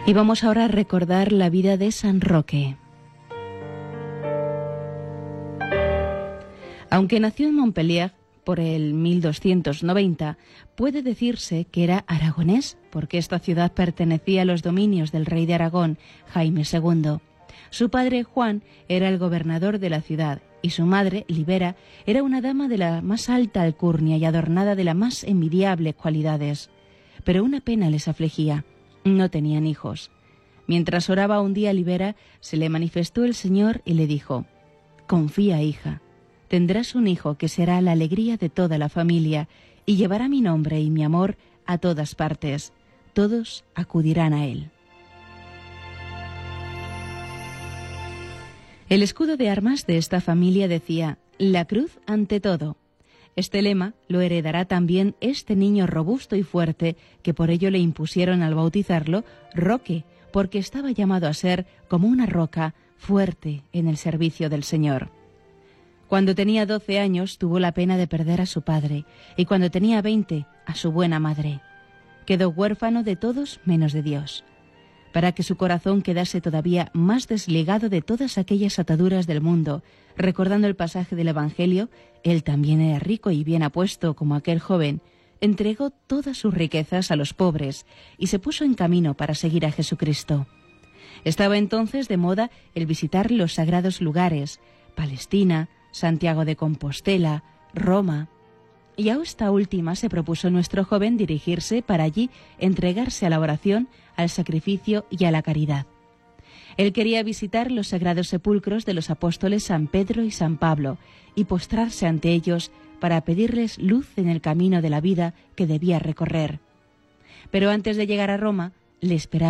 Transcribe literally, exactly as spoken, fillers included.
Y vamos ahora a recordar la vida de San Roque. Aunque nació en Montpellier por el mil doscientos noventa, puede decirse que era aragonés, porque esta ciudad pertenecía a los dominios del rey de Aragón, Jaime segundo. Su padre, Juan, era el gobernador de la ciudad, y su madre, Libera, era una dama de la más alta alcurnia y adornada de las más envidiables cualidades. Pero una pena les afligía: no tenían hijos. Mientras oraba un día Libera, se le manifestó el Señor y le dijo: «Confía, hija, tendrás un hijo que será la alegría de toda la familia y llevará mi nombre y mi amor a todas partes. Todos acudirán a él». El escudo de armas de esta familia decía: «La cruz ante todo». Este lema lo heredará también este niño robusto y fuerte, que por ello le impusieron al bautizarlo Roque, porque estaba llamado a ser como una roca fuerte en el servicio del Señor. Cuando tenía doce años tuvo la pena de perder a su padre, y cuando tenía veinte a su buena madre. Quedó huérfano de todos menos de Dios. Para que su corazón quedase todavía más desligado de todas aquellas ataduras del mundo, recordando el pasaje del Evangelio, él también era rico y bien apuesto como aquel joven, entregó todas sus riquezas a los pobres y se puso en camino para seguir a Jesucristo. Estaba entonces de moda el visitar los sagrados lugares: Palestina, Santiago de Compostela, Roma. Y a esta última se propuso nuestro joven dirigirse para allí entregarse a la oración, al sacrificio y a la caridad. Él quería visitar los sagrados sepulcros de los apóstoles San Pedro y San Pablo y postrarse ante ellos para pedirles luz en el camino de la vida que debía recorrer. Pero antes de llegar a Roma, le esperaba